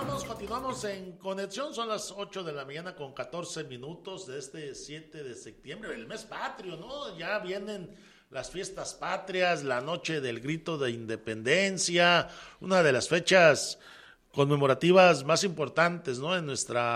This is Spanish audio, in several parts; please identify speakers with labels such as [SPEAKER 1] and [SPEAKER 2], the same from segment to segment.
[SPEAKER 1] Continuamos en conexión, son las 8 de la mañana con 14 minutos de este 7 de septiembre, el mes patrio, ¿no? Ya vienen las fiestas patrias, la noche del grito de independencia, una de las fechas conmemorativas más importantes, ¿no? En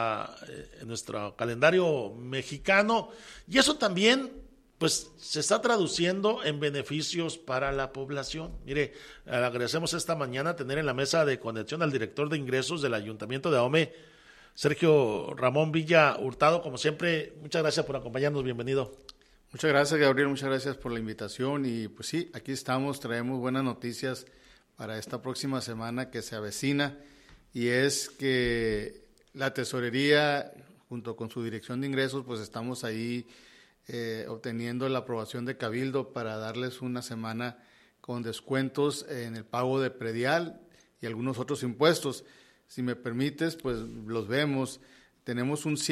[SPEAKER 1] nuestro calendario mexicano, y eso también pues se está traduciendo en beneficios para la población. Mire, agradecemos esta mañana tener en la mesa de conexión al director de ingresos del Ayuntamiento de Ahome, Sergio Ramón Villa Hurtado. Como siempre, muchas gracias por acompañarnos, bienvenido.
[SPEAKER 2] Muchas gracias, Gabriel, muchas gracias por la invitación y pues sí, aquí estamos, traemos buenas noticias para esta próxima semana que se avecina, y es que la tesorería junto con su dirección de ingresos pues estamos ahí obteniendo la aprobación de Cabildo para darles una semana con descuentos en el pago de predial y algunos otros impuestos. Si me permites, pues los vemos. Tenemos un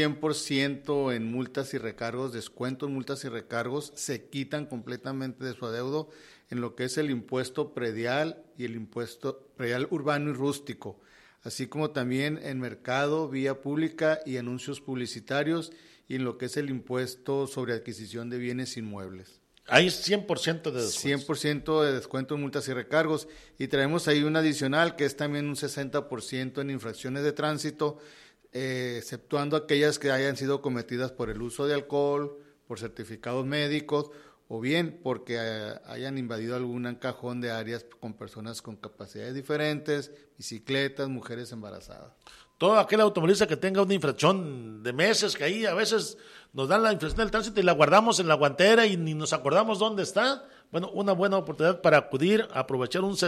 [SPEAKER 2] 100% en multas y recargos, descuentos, multas y recargos, se quitan completamente de su adeudo en lo que es el impuesto predial y el impuesto predial urbano y rústico, así como también en mercado, vía pública y anuncios publicitarios, y en lo que es el impuesto sobre adquisición de bienes inmuebles.
[SPEAKER 1] Hay 100% de descuento.
[SPEAKER 2] 100% de descuento en multas y recargos, y traemos ahí un adicional que es también un 60% en infracciones de tránsito, exceptuando aquellas que hayan sido cometidas por el uso de alcohol, por certificados médicos, o bien porque hayan invadido algún cajón de áreas con personas con capacidades diferentes, bicicletas, mujeres embarazadas.
[SPEAKER 1] Todo aquel automovilista que tenga una infracción de meses, que ahí a veces nos dan la infracción del tránsito y la guardamos en la guantera y ni nos acordamos dónde está. Bueno, una buena oportunidad para acudir a aprovechar un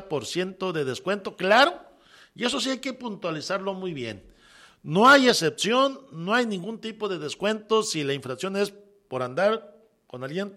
[SPEAKER 1] 60% de descuento, claro, y eso sí hay que puntualizarlo muy bien. No hay excepción, no hay ningún tipo de descuento si la infracción es por andar con aliento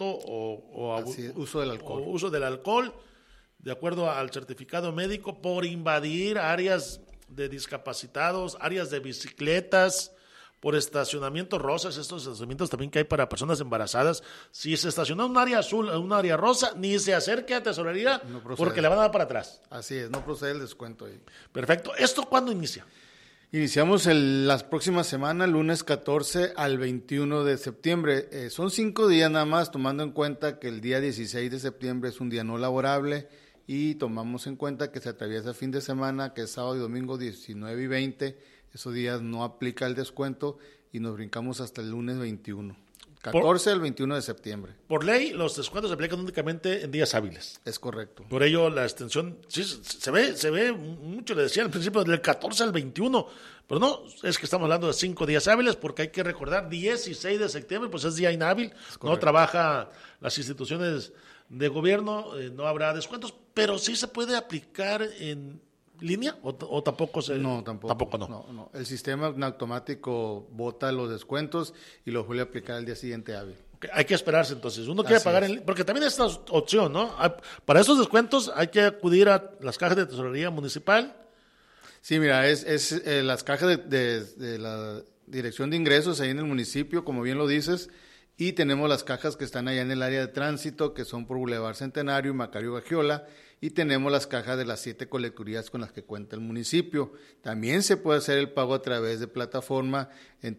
[SPEAKER 1] o
[SPEAKER 2] uso del alcohol,
[SPEAKER 1] de acuerdo al certificado médico, por invadir áreas de discapacitados, áreas de bicicletas, por estacionamientos rosas, estos estacionamientos también que hay para personas embarazadas. Si se estaciona en un área azul, en un área rosa, ni se acerque a tesorería, no, porque le van a dar para atrás.
[SPEAKER 2] Así es, no procede el descuento ahí.
[SPEAKER 1] Perfecto. ¿Esto cuándo inicia?
[SPEAKER 2] Iniciamos las próximas semanas, lunes 14 al 21 de septiembre. Son 5 días nada más, tomando en cuenta que el día 16 de septiembre es un día no laborable, y tomamos en cuenta que se atraviesa fin de semana, que es sábado y domingo 19 y 20, esos días no aplica el descuento y nos brincamos hasta el lunes 21, 14 al 21 de septiembre.
[SPEAKER 1] Por ley, los descuentos se aplican únicamente en días hábiles.
[SPEAKER 2] Es correcto.
[SPEAKER 1] Por ello, la extensión, sí, se ve mucho, le decía al principio, del 14 al 21, pero no, es que estamos hablando de 5 días hábiles, porque hay que recordar, 16 de septiembre, pues es día inhábil, no trabaja las instituciones de gobierno, no habrá descuentos, pero sí se puede aplicar en línea o tampoco se.
[SPEAKER 2] No, tampoco. No. El sistema automático bota los descuentos y los vuelve a aplicar el día siguiente hábil.
[SPEAKER 1] Okay, hay que esperarse entonces. Uno quiere pagar porque también esta opción, ¿no? Para esos descuentos hay que acudir a las cajas de tesorería municipal.
[SPEAKER 2] Sí, mira, es las cajas de la dirección de ingresos ahí en el municipio, como bien lo dices. Y tenemos las cajas que están allá en el área de tránsito, que son por Boulevard Centenario y Macario Bagiola, y tenemos las cajas de las 7 colecturías con las que cuenta el municipio. También se puede hacer el pago a través de plataforma en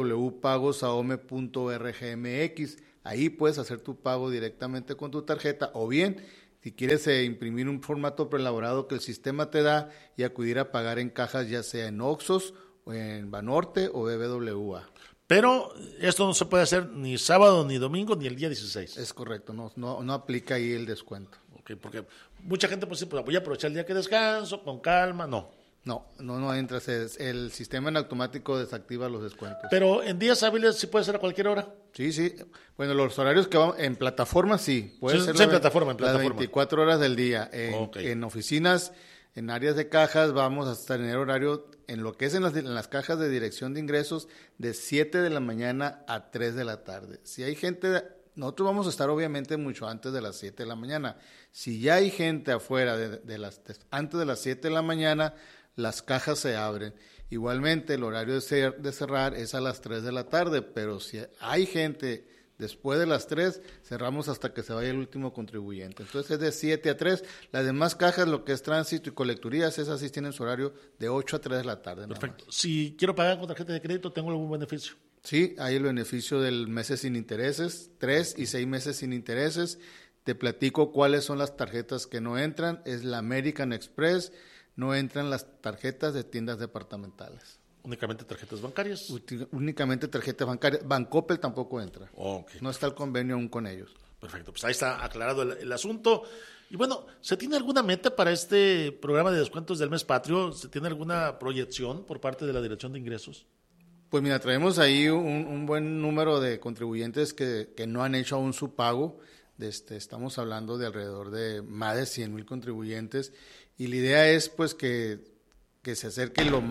[SPEAKER 2] www.pagosahome.org.mx. Ahí puedes hacer tu pago directamente con tu tarjeta, o bien, si quieres imprimir un formato preelaborado que el sistema te da y acudir a pagar en cajas, ya sea en Oxxos, o en Banorte o BBVA.
[SPEAKER 1] Pero esto no se puede hacer ni sábado, ni domingo, ni el día 16.
[SPEAKER 2] Es correcto, no aplica ahí el descuento.
[SPEAKER 1] Okay, porque mucha gente pues voy a aprovechar el día que descanso, con calma, no.
[SPEAKER 2] No entras, el sistema en automático desactiva los descuentos.
[SPEAKER 1] Pero en días hábiles sí puede ser a cualquier hora.
[SPEAKER 2] Sí. Bueno, los horarios que van en plataforma sí, puede ser
[SPEAKER 1] en plataforma.
[SPEAKER 2] Las 24 horas del día. En oficinas, en áreas de cajas, vamos a tener horario en lo que es en las cajas de dirección de ingresos de 7 de la mañana a 3 de la tarde. Si hay gente, nosotros vamos a estar obviamente mucho antes de las 7 de la mañana. Si ya hay gente afuera antes de las 7 de la mañana, las cajas se abren. Igualmente el horario de cerrar es a las 3 de la tarde, pero si hay gente Después de las 3 cerramos hasta que se vaya el último contribuyente. Entonces es de 7 a 3. Las demás cajas, lo que es tránsito y colecturías, esas sí tienen su horario de 8 a 3 de la tarde.
[SPEAKER 1] Perfecto. Si quiero pagar con tarjeta de crédito, ¿tengo algún beneficio?
[SPEAKER 2] Sí, hay el beneficio del meses sin intereses, 3 y 6 meses sin intereses. Te platico cuáles son las tarjetas que no entran. Es la American Express, no entran las tarjetas de tiendas departamentales.
[SPEAKER 1] ¿Únicamente tarjetas bancarias?
[SPEAKER 2] Únicamente tarjetas bancarias. Bancoppel tampoco entra.
[SPEAKER 1] Okay.
[SPEAKER 2] No está el convenio aún con ellos.
[SPEAKER 1] Perfecto, pues ahí está aclarado el asunto. Y bueno, ¿se tiene alguna meta para este programa de descuentos del mes patrio? ¿Se tiene alguna proyección por parte de la Dirección de Ingresos?
[SPEAKER 2] Pues mira, traemos ahí un buen número de contribuyentes que no han hecho aún su pago. Estamos hablando de alrededor de más de 100,000 contribuyentes. Y la idea es pues que se acerque la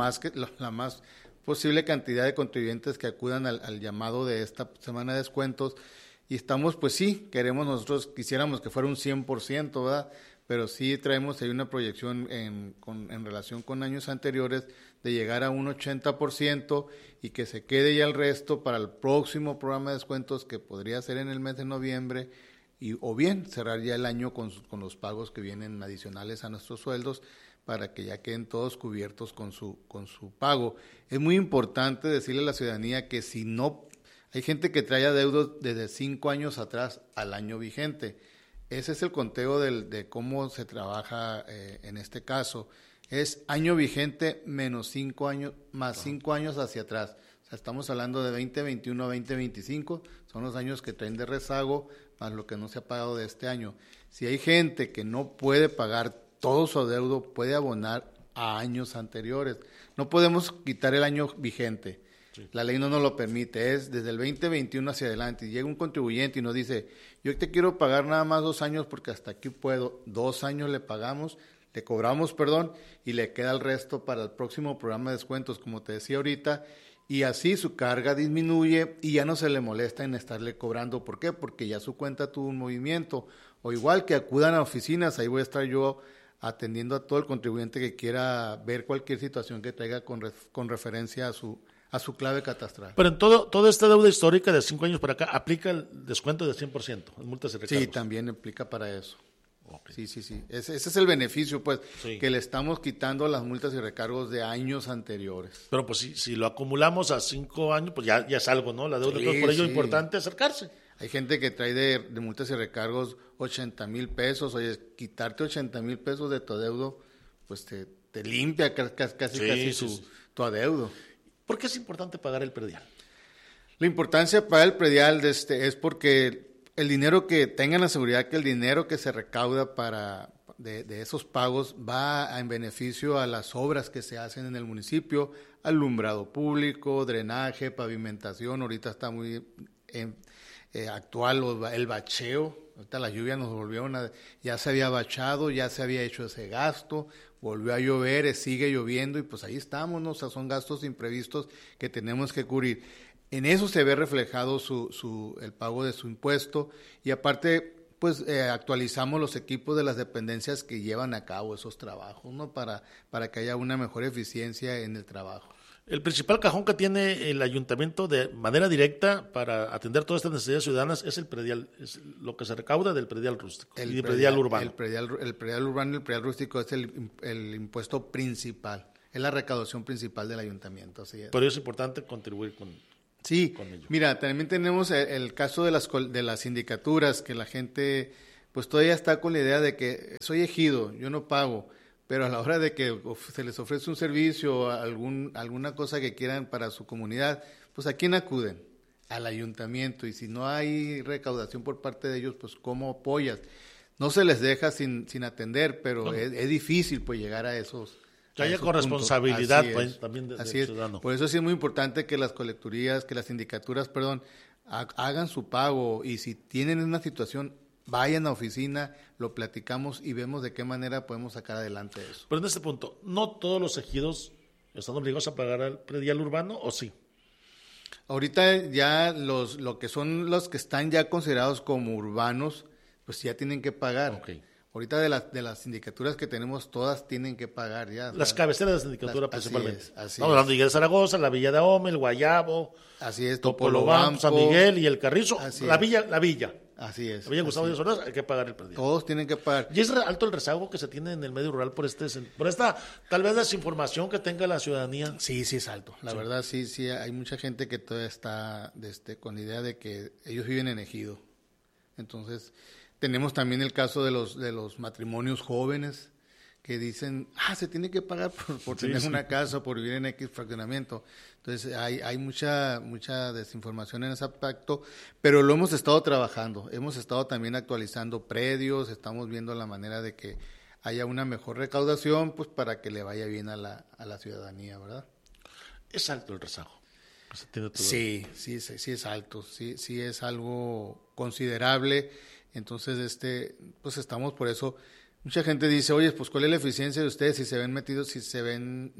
[SPEAKER 2] más posible cantidad de contribuyentes que acudan al llamado de esta semana de descuentos. Y estamos, pues sí, quisiéramos que fuera un 100%, ¿verdad? Pero sí traemos ahí una proyección en relación con años anteriores de llegar a un 80% y que se quede ya el resto para el próximo programa de descuentos que podría ser en el mes de noviembre o bien cerrar ya el año con los pagos que vienen adicionales a nuestros sueldos para que ya queden todos cubiertos con su pago. Es muy importante decirle a la ciudadanía que si no, hay gente que trae adeudos desde 5 años atrás al año vigente. Ese es el conteo de cómo se trabaja en este caso. Es año vigente menos 5 años, más 5 años hacia atrás. O sea, estamos hablando de 2021 a 2025, son los años que traen de rezago, más lo que no se ha pagado de este año. Si hay gente que no puede pagar todo su adeudo, puede abonar a años anteriores. No podemos quitar el año vigente. Sí. La ley no nos lo permite, es desde el 2021 hacia adelante. Y llega un contribuyente y nos dice, yo te quiero pagar nada más 2 años porque hasta aquí puedo. 2 años le cobramos, y le queda el resto para el próximo programa de descuentos, como te decía ahorita, y así su carga disminuye y ya no se le molesta en estarle cobrando. ¿Por qué? Porque ya su cuenta tuvo un movimiento. O igual que acudan a oficinas, ahí voy a estar yo atendiendo a todo el contribuyente que quiera ver cualquier situación que traiga con referencia a su clave catastral.
[SPEAKER 1] Pero en toda esta deuda histórica de 5 años para acá, ¿aplica el descuento de 100% en multas y recargos?
[SPEAKER 2] Sí, también aplica para eso. Okay. Sí. Ese es el beneficio, pues, sí, que le estamos quitando las multas y recargos de años anteriores.
[SPEAKER 1] Pero pues si lo acumulamos a 5 años, pues ya es algo, ¿no? La deuda, sí, por ello es importante acercarse.
[SPEAKER 2] Hay gente que trae de multas y recargos 80,000 pesos. Oye, quitarte 80,000 pesos de tu adeudo, pues te limpia casi tu adeudo.
[SPEAKER 1] ¿Por qué es importante pagar el predial?
[SPEAKER 2] La importancia de pagar el predial es porque el dinero que tengan la seguridad que el dinero que se recauda de esos pagos va en beneficio a las obras que se hacen en el municipio, alumbrado público, drenaje, pavimentación. Ahorita está muy actual el bacheo. Ahorita la lluvia nos ya se había bachado, ya se había hecho ese gasto, volvió a llover, sigue lloviendo y pues ahí estamos, ¿no? O sea, son gastos imprevistos que tenemos que cubrir. En eso se ve reflejado el pago de su impuesto y aparte pues actualizamos los equipos de las dependencias que llevan a cabo esos trabajos, ¿no? Para que haya una mejor eficiencia en el trabajo.
[SPEAKER 1] El principal cajón que tiene el ayuntamiento de manera directa para atender todas estas necesidades ciudadanas es el predial, es lo que se recauda del predial rústico y del predial urbano.
[SPEAKER 2] El predial urbano y el predial rústico es el impuesto principal, es la recaudación principal del ayuntamiento. Así es.
[SPEAKER 1] Pero es importante contribuir con ello.
[SPEAKER 2] Mira, también tenemos el caso de las sindicaturas, que la gente pues todavía está con la idea de que soy ejido, yo no pago. Pero a la hora de que se les ofrece un servicio, alguna cosa que quieran para su comunidad, pues ¿a quién acuden? Al ayuntamiento. Y si no hay recaudación por parte de ellos, pues ¿cómo apoyas? No se les deja sin atender, pero no. Es difícil pues llegar a esos.
[SPEAKER 1] Que haya corresponsabilidad pues, también del ciudadano.
[SPEAKER 2] Por eso sí es muy importante que las colecturías, que las sindicaturas, hagan su pago. Y si tienen una situación, vayan a oficina, lo platicamos y vemos de qué manera podemos sacar adelante eso.
[SPEAKER 1] Pero en este punto, ¿no todos los ejidos están obligados a pagar al predial urbano o sí?
[SPEAKER 2] Ahorita ya lo que son los que están ya considerados como urbanos, pues ya tienen que pagar.
[SPEAKER 1] Okay.
[SPEAKER 2] Ahorita de las sindicaturas que tenemos, todas tienen que pagar ya.
[SPEAKER 1] Las cabeceras de la sindicatura principalmente.
[SPEAKER 2] Así
[SPEAKER 1] Estamos hablando de Miguel Zaragoza, la Villa de Ahome, el Guayabo,
[SPEAKER 2] así es,
[SPEAKER 1] Topolobampo, San Miguel y el Carrizo. La
[SPEAKER 2] es.
[SPEAKER 1] Villa.
[SPEAKER 2] Así es.
[SPEAKER 1] La Villa Gustavo Díaz Ordaz, hay que pagar el predial.
[SPEAKER 2] Todos tienen que pagar.
[SPEAKER 1] ¿Y es alto el rezago que se tiene en el medio rural por esta tal vez desinformación que tenga la ciudadanía?
[SPEAKER 2] Sí, sí es alto. La verdad, sí, hay mucha gente que todavía está con la idea de que ellos viven en ejido. Entonces, tenemos también el caso de los matrimonios jóvenes que dicen, se tiene que pagar por tener una casa, por vivir en X fraccionamiento. Entonces hay mucha desinformación en ese aspecto, pero lo hemos estado trabajando. Hemos estado también actualizando predios, estamos viendo la manera de que haya una mejor recaudación, pues para que le vaya bien a la ciudadanía, ¿verdad?
[SPEAKER 1] Es alto el rezago.
[SPEAKER 2] Sí es alto, sí es algo considerable. Entonces, pues estamos por eso. Mucha gente dice, oye, pues ¿cuál es la eficiencia de ustedes si se ven metidos, si se ven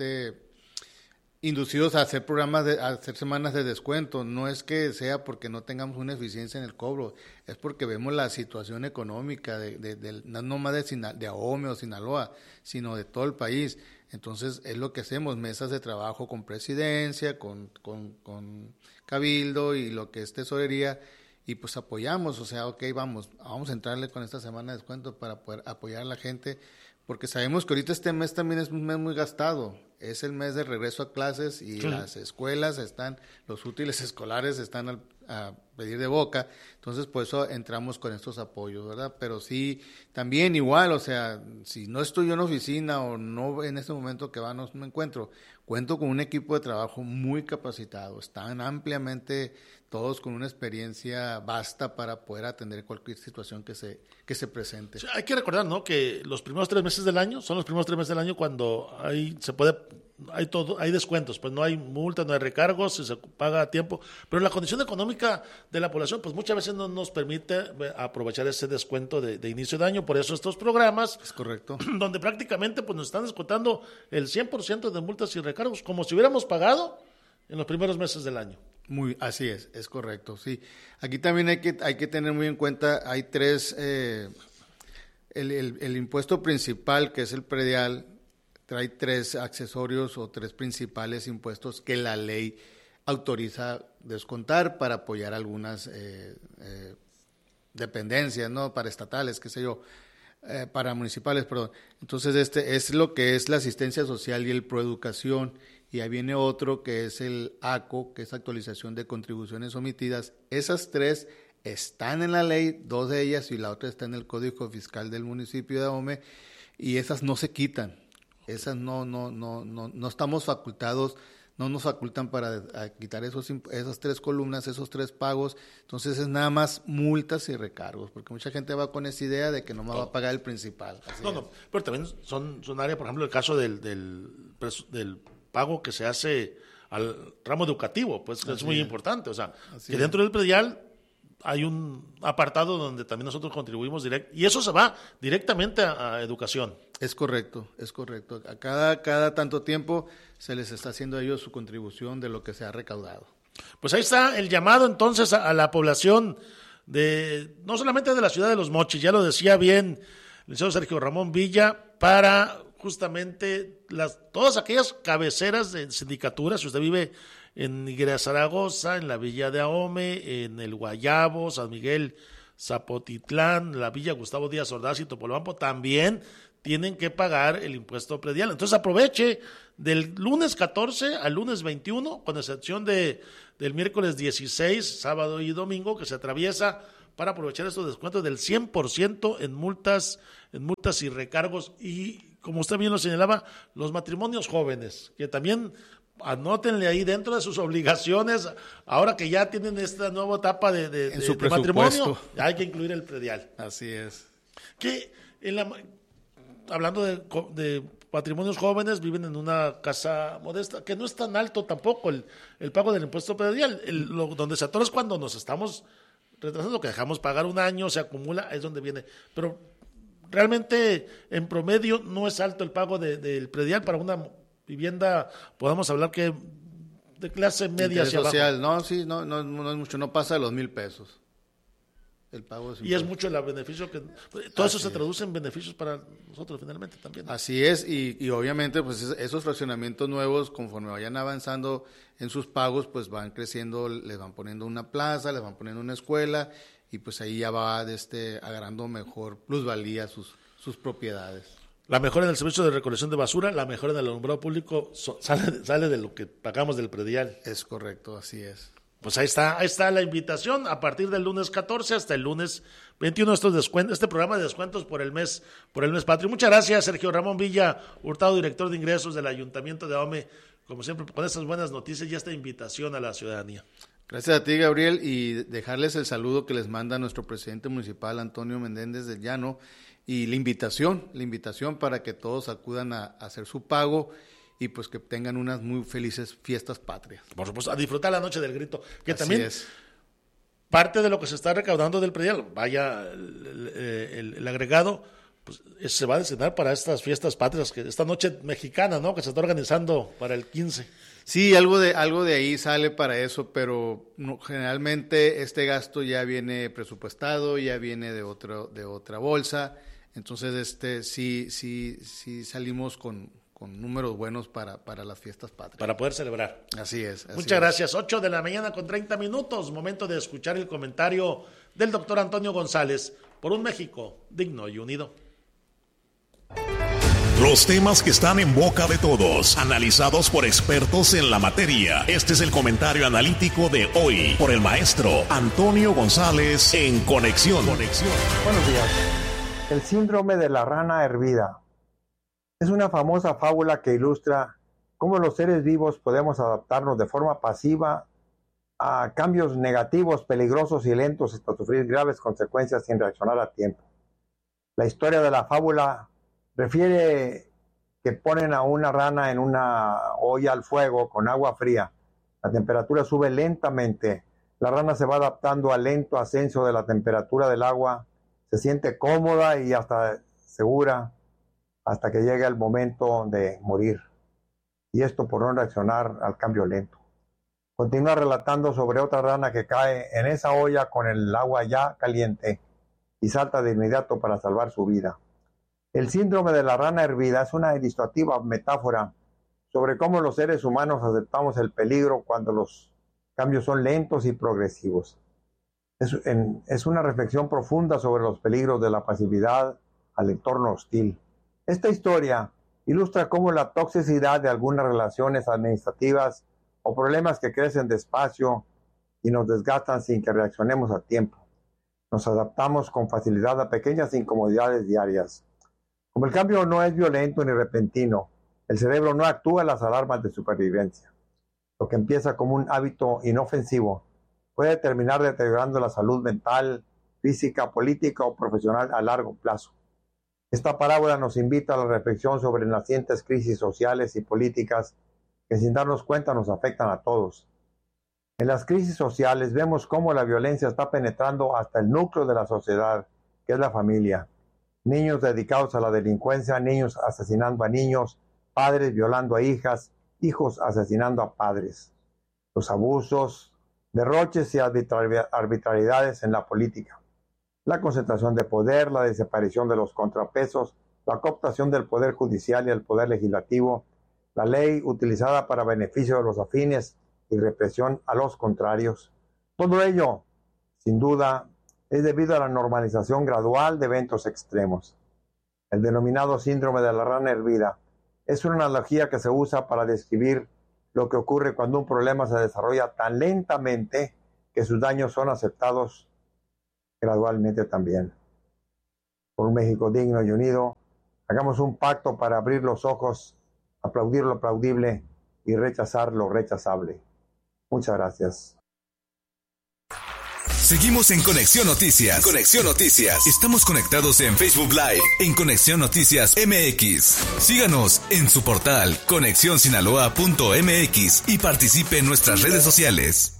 [SPEAKER 2] inducidos a hacer a hacer semanas de descuento? No es que sea porque no tengamos una eficiencia en el cobro, es porque vemos la situación económica no más de Ahome o Sinaloa, sino de todo el país. Entonces es lo que hacemos, mesas de trabajo con presidencia, con cabildo y lo que es tesorería, y pues apoyamos, o sea, vamos a entrarle con esta semana de descuento para poder apoyar a la gente, porque sabemos que ahorita este mes también es un mes muy gastado, es el mes de regreso a clases y las escuelas los útiles escolares están a pedir de boca, entonces por eso entramos con estos apoyos, ¿verdad? Pero sí, también igual, o sea, si no estoy yo en oficina o no en este momento que no me encuentro, cuento con un equipo de trabajo muy capacitado, están ampliamente todos con una experiencia vasta para poder atender cualquier situación que se presente.
[SPEAKER 1] Sí, hay que recordar, ¿no?, que los primeros 3 meses del año son los primeros 3 meses del año cuando hay descuentos, pues no hay multas, no hay recargos, se paga a tiempo, pero la condición económica de la población pues muchas veces no nos permite aprovechar ese descuento de inicio de año, por eso estos programas,
[SPEAKER 2] es correcto,
[SPEAKER 1] donde prácticamente pues nos están descontando el 100% de multas y recargos, como si hubiéramos pagado en los primeros meses del año.
[SPEAKER 2] Así es correcto, sí. Aquí también hay que tener muy en cuenta, hay 3, el impuesto principal, que es el predial, trae 3 accesorios o 3 principales impuestos que la ley autoriza descontar para apoyar algunas dependencias, ¿no? Para estatales, qué sé yo, para municipales, perdón. Entonces es lo que es la asistencia social y el proeducación, y ahí viene otro que es el ACO, que es actualización de contribuciones omitidas. Esas 3 están en la ley, 2 de ellas, y la otra está en el Código Fiscal del municipio de Ahome, y esas no se quitan. Esas no estamos facultados, no nos facultan para quitar esas 3 columnas, esos 3 pagos. Entonces es nada más multas y recargos, porque mucha gente va con esa idea de que nomás va a pagar el principal.
[SPEAKER 1] No, pero también son áreas, por ejemplo, el caso del pago que se hace al ramo educativo, pues es muy importante. O sea, que dentro del predial hay un apartado donde también nosotros contribuimos y eso se va directamente a educación.
[SPEAKER 2] Es correcto. A cada tanto tiempo se les está haciendo a ellos su contribución de lo que se ha recaudado.
[SPEAKER 1] Pues ahí está el llamado entonces a la población no solamente de la ciudad de Los Mochis, ya lo decía bien el licenciado Sergio Ramón Villa, para justamente todas aquellas cabeceras de sindicaturas. Si usted vive en Miguel Zaragoza, en la Villa de Ahome, en el Guayabo, San Miguel, Zapotitlán, la Villa Gustavo Díaz Ordaz y Topolobampo, también tienen que pagar el impuesto predial. Entonces aproveche del lunes 14 al lunes 21, con excepción del miércoles 16, sábado y domingo, que se atraviesa, para aprovechar estos descuentos del 100% en multas y recargos. Y como usted bien lo señalaba, los matrimonios jóvenes, que también anótenle ahí dentro de sus obligaciones, ahora que ya tienen esta nueva etapa de matrimonio, hay que incluir el predial.
[SPEAKER 2] Así es.
[SPEAKER 1] Que hablando de matrimonios jóvenes, viven en una casa modesta, que no es tan alto tampoco el pago del impuesto predial. Donde se atora es cuando nos estamos retrasando, que dejamos pagar un año, se acumula, es donde viene. Pero realmente, en promedio, no es alto el pago del predial para una vivienda, podemos hablar que de clase media hacia
[SPEAKER 2] social,
[SPEAKER 1] abajo.
[SPEAKER 2] No es mucho, no pasa de los $1,000. El pago
[SPEAKER 1] y es mucho el beneficio que... Todo eso se traduce en beneficios para nosotros finalmente también, ¿no?
[SPEAKER 2] Así es, y obviamente pues esos fraccionamientos nuevos, conforme vayan avanzando en sus pagos, pues van creciendo, les van poniendo una plaza, les van poniendo una escuela, y pues ahí ya va agarrando mejor plusvalía sus propiedades.
[SPEAKER 1] La mejora en el servicio de recolección de basura, la mejora en el alumbrado público, sale de lo que pagamos del predial.
[SPEAKER 2] Es correcto, así es.
[SPEAKER 1] Pues ahí está la invitación a partir del lunes 14 hasta el lunes 21, este programa de descuentos por el mes patrio. Muchas gracias, Sergio Ramón Villa Hurtado, director de ingresos del Ayuntamiento de Ahome, como siempre, con estas buenas noticias y esta invitación a la ciudadanía.
[SPEAKER 2] Gracias a ti, Gabriel, y dejarles el saludo que les manda nuestro presidente municipal, Antonio Menéndez del Llano, y la invitación para que todos acudan a hacer su pago y pues que tengan unas muy felices fiestas patrias.
[SPEAKER 1] Por supuesto, a disfrutar la noche del grito, que
[SPEAKER 2] Así
[SPEAKER 1] también
[SPEAKER 2] es.
[SPEAKER 1] Parte de lo que se está recaudando del predial, vaya el agregado, pues se va a destinar para estas fiestas patrias, que esta noche mexicana, ¿no?, que se está organizando para el 15.
[SPEAKER 2] Sí, algo de ahí sale para eso, pero generalmente este gasto ya viene presupuestado, ya viene de otra bolsa, entonces sí salimos con números buenos para las fiestas patrias.
[SPEAKER 1] Para poder celebrar.
[SPEAKER 2] Así es.
[SPEAKER 1] Muchas gracias. 8 de la mañana con 30 minutos. Momento de escuchar el comentario del doctor Antonio González por un México digno y unido.
[SPEAKER 3] Los temas que están en boca de todos, analizados por expertos en la materia. Este es el comentario analítico de hoy por el maestro Antonio González en Conexión.
[SPEAKER 4] Buenos días. El síndrome de la rana hervida es una famosa fábula que ilustra cómo los seres vivos podemos adaptarnos de forma pasiva a cambios negativos, peligrosos y lentos hasta sufrir graves consecuencias sin reaccionar a tiempo. La historia de la fábula refiere que ponen a una rana en una olla al fuego con agua fría. La temperatura sube lentamente. La rana se va adaptando al lento ascenso de la temperatura del agua. Se siente cómoda y hasta segura hasta que llega el momento de morir. Y esto por no reaccionar al cambio lento. Continúa relatando sobre otra rana que cae en esa olla con el agua ya caliente y salta de inmediato para salvar su vida. El síndrome de la rana hervida es una ilustrativa metáfora sobre cómo los seres humanos aceptamos el peligro cuando los cambios son lentos y progresivos. Es una reflexión profunda sobre los peligros de la pasividad al entorno hostil. Esta historia ilustra cómo la toxicidad de algunas relaciones administrativas o problemas que crecen despacio y nos desgastan sin que reaccionemos a tiempo. Nos adaptamos con facilidad a pequeñas incomodidades diarias. Como el cambio no es violento ni repentino, el cerebro no actúa las alarmas de supervivencia. Lo que empieza como un hábito inofensivo puede terminar deteriorando la salud mental, física, política o profesional a largo plazo. Esta parábola nos invita a la reflexión sobre nacientes crisis sociales y políticas que sin darnos cuenta nos afectan a todos. En las crisis sociales vemos cómo la violencia está penetrando hasta el núcleo de la sociedad, que es la familia. Niños dedicados a la delincuencia, niños asesinando a niños, padres violando a hijas, hijos asesinando a padres. Los abusos, derroches y arbitrariedades en la política. La concentración de poder, la desaparición de los contrapesos, la cooptación del poder judicial y el poder legislativo, la ley utilizada para beneficio de los afines y represión a los contrarios. Todo ello, sin duda, es debido a la normalización gradual de eventos extremos. El denominado síndrome de la rana hervida es una analogía que se usa para describir lo que ocurre cuando un problema se desarrolla tan lentamente que sus daños son aceptados gradualmente también. Por un México digno y unido, hagamos un pacto para abrir los ojos, aplaudir lo aplaudible y rechazar lo rechazable. Muchas gracias.
[SPEAKER 5] Seguimos en Conexión Noticias. Conexión Noticias. Estamos conectados en Facebook Live, en Conexión Noticias MX. Síganos en su portal conexionsinaloa.mx y participe en nuestras redes sociales.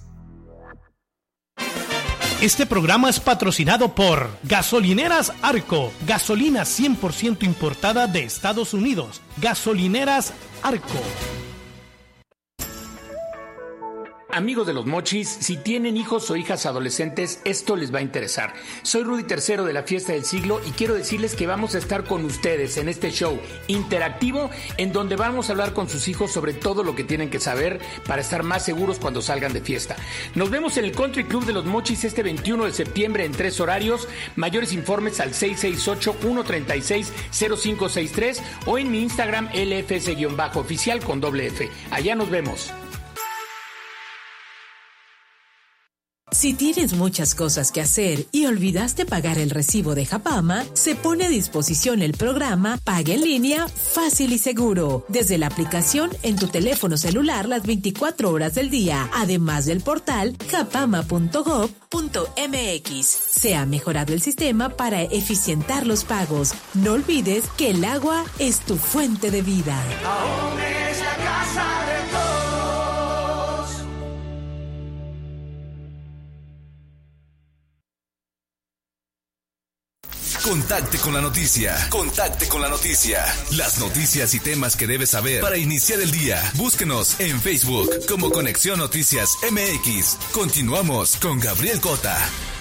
[SPEAKER 6] Este programa es patrocinado por Gasolineras Arco, gasolina 100% importada de Estados Unidos. Gasolineras Arco.
[SPEAKER 7] Amigos de los Mochis, si tienen hijos o hijas adolescentes, esto les va a interesar. Soy Rudy III de la Fiesta del Siglo y quiero decirles que vamos a estar con ustedes en este show interactivo en donde vamos a hablar con sus hijos sobre todo lo que tienen que saber para estar más seguros cuando salgan de fiesta. Nos vemos en el Country Club de los Mochis este 21 de septiembre en 3 horarios. Mayores informes al 668-136-0563 o en mi Instagram LFS-oficial con doble F. Allá nos vemos.
[SPEAKER 8] Si tienes muchas cosas que hacer y olvidaste pagar el recibo de Japama, se pone a disposición el programa Paga en Línea Fácil y Seguro, desde la aplicación en tu teléfono celular las 24 horas del día, además del portal japama.gov.mx. Se ha mejorado el sistema para eficientar los pagos. No olvides que el agua es tu fuente de vida.
[SPEAKER 9] Ahora es la casa de todos.
[SPEAKER 5] Contacte con la noticia. Contacte con la noticia. Las noticias y temas que debes saber para iniciar el día. Búsquenos en Facebook como Conexión Noticias MX. Continuamos con Gabriel Cota.